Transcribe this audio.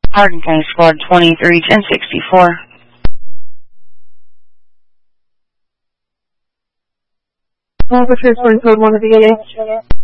Hardin County Squad 23-1064. Officers, code 1 of the VA.